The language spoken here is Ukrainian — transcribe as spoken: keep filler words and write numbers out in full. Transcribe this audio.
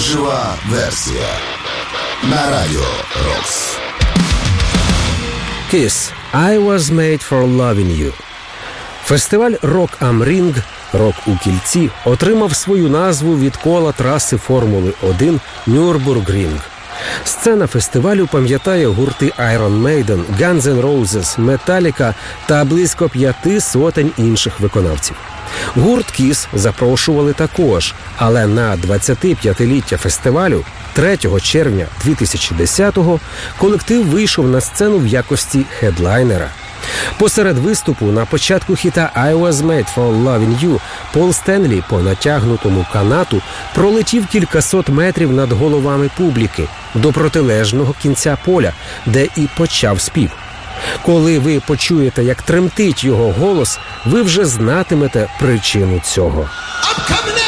Жива версія на Радіо Рокс. Kiss. I was made for loving you. Фестиваль Rock am Ring, Рок у кільці, отримав свою назву від кола траси Формули один Нюрбургрінг. Сцена фестивалю пам'ятає гурти Iron Maiden, Guns N' Roses, Metallica та близько п'яти сотень інших виконавців. Гурт Kiss запрошували також, але на двадцятип'ятиліття фестивалю третього червня дві тисячі десятого колектив вийшов на сцену в якості хедлайнера. Посеред виступу на початку хіта «I was made for loving you» Пол Стенлі по натягнутому канату пролетів кількасот метрів над головами публіки до протилежного кінця поля, де і почав спів. Коли ви почуєте, як тремтить його голос, ви вже знатимете причину цього.